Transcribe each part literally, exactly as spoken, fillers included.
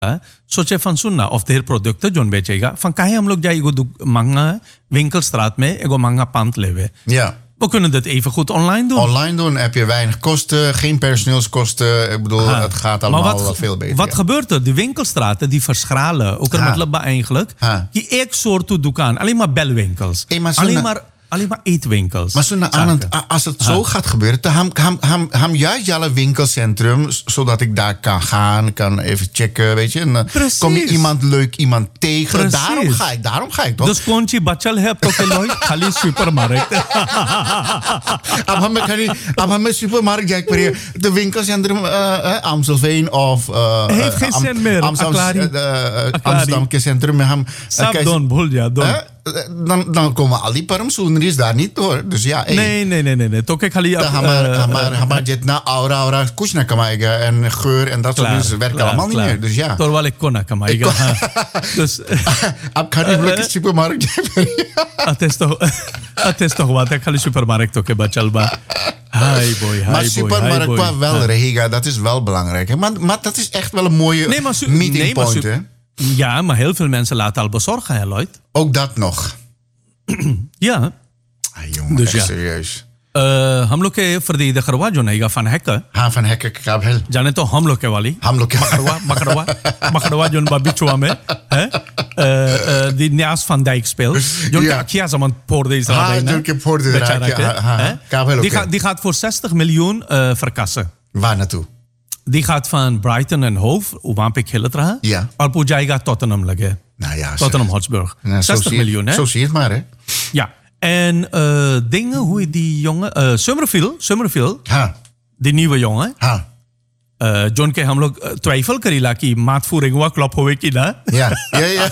सोचे van सुनना of their product zone बेचेगा van काहे हम लोग जाएगो महंगा winkelstraat में एगो महंगा pand लेवे. Ja. We kunnen dit even goed online doen. Online doen heb je weinig kosten, geen personeelskosten. Ik bedoel, ha. Het gaat allemaal wat, veel beter. Wat ja. gebeurt er? Die winkelstraten die verschralen. Ook er met labba eigenlijk. Ha. Die ek soort toe dukaan. Alleen maar belwinkels. Hey, maar alleen maar... Alleen maar eetwinkels. Maar zo aan het, als het zo gaat gebeuren, dan ham, ham, ham juist alle winkelcentrum, zodat ik daar kan gaan, kan even checken, weet je. En dan kom je iemand leuk, iemand tegen. Precies. Daarom ga ik, daarom ga ik toch. Dus kon je bachal hebt ook nooit khali supermarkt. Ab hame khali, ab hame supermarkt jaak per de winkelcentrum uh, Amstelveen of uh, heeft geen zin meer. Amsterdam centrum met hem. Sab don bhul ja don. Dan, dan komen al die parmsoeners daar niet door. Dus ja, hey. Nee, nee, nee, nee. nee. Toch ik halie af. Maar je na aura, aura, kusna kamaiga en geur en dat soort dingen werken allemaal niet meer. Dus ja. Terwijl ik kon kamaiga. Dus. Ab kan ik lekker supermarkt. Het is toch, het is toch wat. Ik ga de supermarkt ook hebben, Chalba. Hi boy, hi maar supermarkt boy, qua wel, Rega, dat is wel belangrijk. Maar, maar dat is echt wel een mooie nee, maar su- meeting nee, point, su- hè? Ja, maar heel veel mensen laten al bezorgen, hè, Lloyd? Ook dat nog. Ja. Ah, jongen, dus echt ja. serieus. हम लोग के verdediger हुआ जो नहीं van Hekken. हाँ van Hekken काबिल. जाने तो हम लोग के वाली. हम लोग के. मकड़वा मकड़वा मकड़वा जो बाबिचुआ में है. Die Nias van Dijk speelt. John ja. Kia zaman poorde is daar. Ja, John Kia poorde er. Die gaat die gaat voor zestig miljoen uh, verkassen. Waar naartoe? Die gaat van Brighton en Hove, waar ik heel het raar. Ja. Al Pujaiga Tottenham lege. Nou ja. Tottenham Hotspur. Nou, zestig miljoen, hè? Zo zie je het maar, hè? Ja. En uh, dingen, hoe die jongen... Uh, Summerfield, Summerfield. Ha. Die nieuwe jongen. Ha. Uh, John के हम लोग twijfel करीला कि maatvoering हुआ klop होवे कि ना. Ja, ja, ja.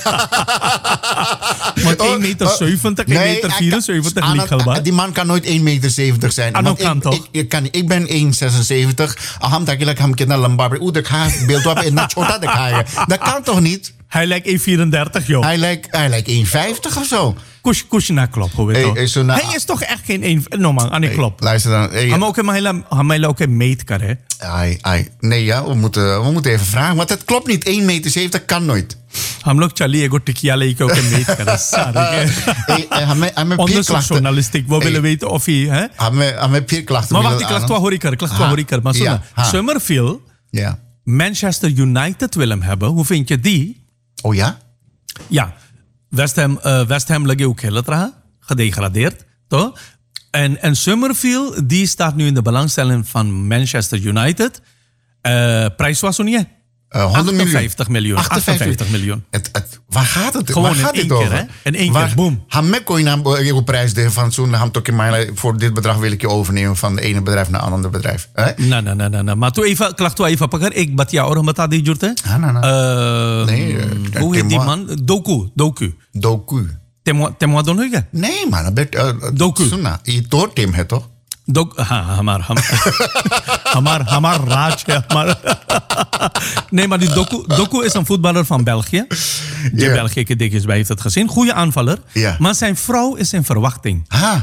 Want één meter zeventig, één meter vierenzeventig liegt. Die man kan nooit één meter zeventig zijn. Aan kan ik, toch? Ik, ik, kan, ik ben één zesenzeventig. Aham takilak ham kena lambar. Oeh, dat gaat beeld op en dat chota dat kan toch niet? Hij lijkt één vierendertig, joh. Hij lijkt, hij lijkt één vijftig of zo. Kush, kush na klop, hoe weet hey, hey, na, hij is toch echt geen één... No man, aan die hey, klop. Luister dan. Hey, hij ook hij ook een meetkar, hè? Ai, ai. Nee, ja, we moeten, we moeten even vragen. Want het klopt niet. één meter zeventig kan nooit. हम लोग चलिए एगो टिकिया लेके okay met करा सारे हमें हमें onderzoeksjournalistiek we willen weten of hij hè हमें हमें फिर klachten maar wacht die klacht hoor ik er klacht hoor ik er maar zo Summerfield ja Manchester United wil hem hebben hoe vind je die oh ja ja West Ham uh, West Ham lege ook heel traag gedegradeerd toch en en Summerfield die staat nu in de belangstelling van Manchester United uh, prijs was niet Uh, achtenvijftig miljoen. achtenvijftig miljoen. Het, het, waar gaat het? Gewoon waar gaat in dit één over? keer, hè? In één keer, boom. Hamek kon je een prijs de van zo'n ham toch in mij voor dit bedrag wil ik je overnemen van de ene bedrijf naar het andere bedrijf. Nee, nee, nee, nee. Maar toen even, klacht toen even pakken. Ik bat jou ook met dat die jurte. Ah, nee, nee. Nee. Hoe heet die man? Doku, Doku. Doku. Temwa, temwa don hoega? Nee, man. Doku. Sunna. Je toort hem het toch? Dok, हाँ हमार हम हमार हमार राज है हमार nee maar die Doku Doku is een voetballer van België die yeah. België dik is bij heeft het gezien goede aanvaller yeah. maar zijn vrouw is in verwachting ha.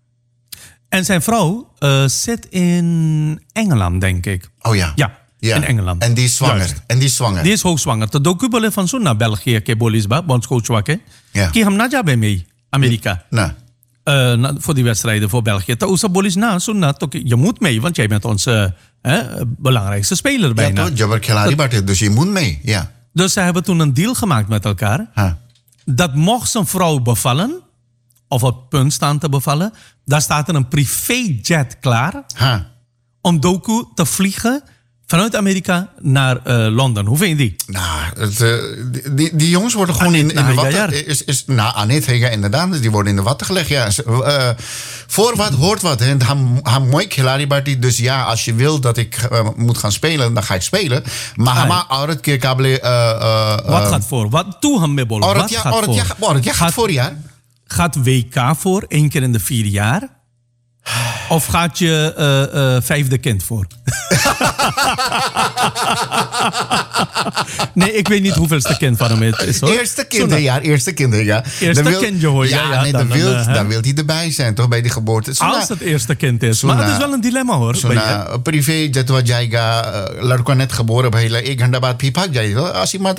En zijn vrouw uh, zit in Engeland denk ik oh ja ja yeah. in Engeland en die is zwanger Juist. en die is zwanger die is hoogzwanger de Doku bole van zo'n naar België ke bolisba bondscoach wake ja ki ham na jabe mee Amerika na Uh, na, voor die wedstrijden voor België. Bolis na, so na, je moet mee, want jij bent onze uh, belangrijkste speler bijna. Ja, toch? Dat, dus je moet mee, ja. Dus ze hebben toen een deal gemaakt met elkaar. Huh. Dat mocht zijn vrouw bevallen, of op het punt staan te bevallen, daar staat er een privéjet klaar huh. om Doku te vliegen vanuit Amerika naar uh, Londen. Hoe vind je die? Nou, het, uh, die, die jongens worden gewoon in, in de watten... Is, is, nou, Anet Hega inderdaad, die worden in de watten gelegd. Ja. Uh, voor wat hoort wat. Ham mooi Hilaribarty. Dus ja, als je wil dat ik uh, moet gaan spelen, dan ga ik spelen. Maar hama auret keer kabele... Wat gaat voor? Wat toe hem mebol? Wat ja, gaat auret, voor? Ja, auret, ja, gaat voor, ja. Gaat W K voor, één keer in de vier jaar? Of gaat je uh, uh, vijfde kind voor? Nee, ik weet niet hoeveelste kind van hem het is. Hoor. Eerste kinderjaar, eerste kinderjaar. Eerste Dan wil- kindje hoor je. Ja, Ja, nee, dan, dan, wil, eh, hè? dan wil hij erbij zijn, toch, bij die geboorte. Zo Als na- het eerste kind is. Zo Maar na- het is wel een dilemma hoor. So bij je. na privé जब जाएगा लड़का net geboren bij एक घंटा बाद फिर भाग जाएगा. Als iemand